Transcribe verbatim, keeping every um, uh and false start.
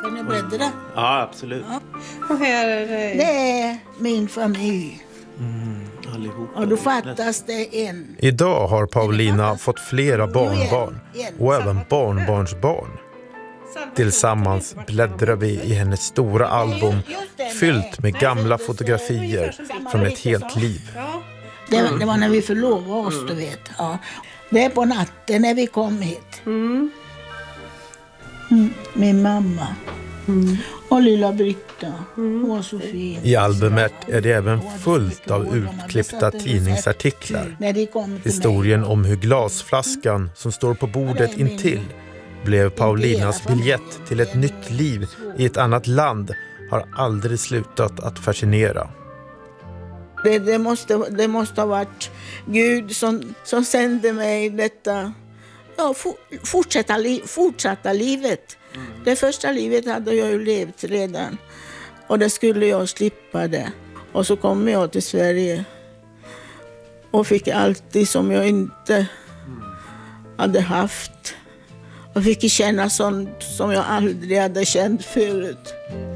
Får ni bläddra? Ja, absolut. Ja. Och här är det... Det är min familj. Mm, allihopa. Och då fattas det en. Idag har Paulina fått flera barnbarn och även barnbarnsbarn. Tillsammans bläddrar vi i hennes stora album fyllt med gamla fotografier från ett helt liv. Det, det var när vi förlovade oss, du vet. Ja. Det är på natten när vi kom hit. Mm. Mm, min mamma. Mm. Och lilla Britta. Hon var så fin. I albumet är det även fullt av utklippta tidningsartiklar. Historien om hur glasflaskan som står på bordet intill blev Paulinas biljett till ett nytt liv i ett annat land har aldrig slutat att fascinera. Det, det, måste, det måste ha varit Gud som, som sände mig detta ja, for, fortsätta, li, fortsatta livet. Mm. Det första livet hade jag ju levt redan. Och det skulle jag slippa det. Och så kom jag till Sverige. Och fick allt det som jag inte mm. hade haft. Och fick känna sånt som jag aldrig hade känt förut.